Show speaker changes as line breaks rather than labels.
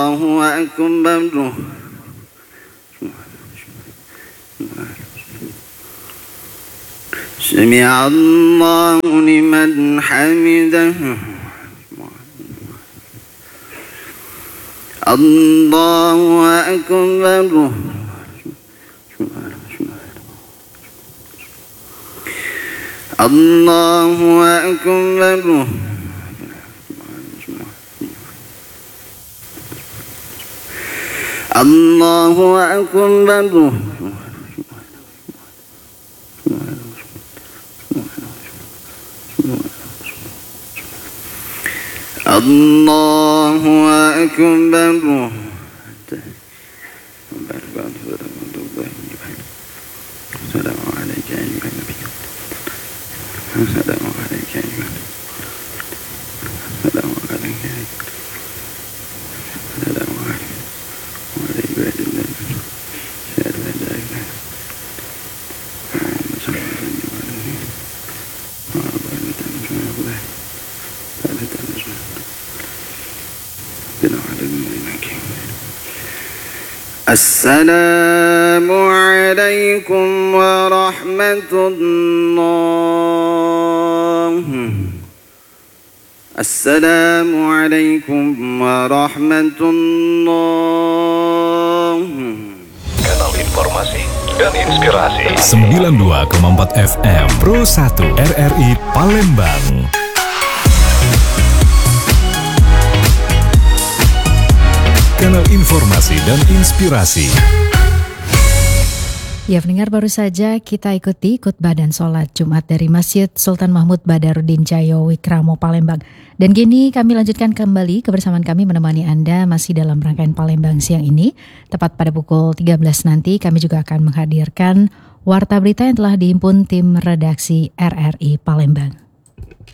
الله أكبر. سمع الله لمن حمده. الله أكبر. الله أكبر. الله أكبر. الله أكبر. السلام عليك أيها النبي. السلام عليك أيها النبي. السلام عليك السلام عليك وعلى عباد الله أشهد أن لا إله السلام عليكم ورحمة الله. السلام عليكم ورحمة الله.
Kanal Informasi dan Inspirasi
92,4 FM Pro 1 RRI Palembang. Kanal Informasi dan Inspirasi.
Ya, pendengar, baru saja kita ikuti khutbah dan sholat Jumat dari Masjid Sultan Mahmud Badarudin Djaya Wikramo Palembang. Dan kini kami lanjutkan kembali kebersamaan kami menemani Anda masih dalam rangkaian Palembang siang ini. Tepat pada pukul 13 nanti kami juga akan menghadirkan warta berita yang telah dihimpun tim redaksi RRI Palembang.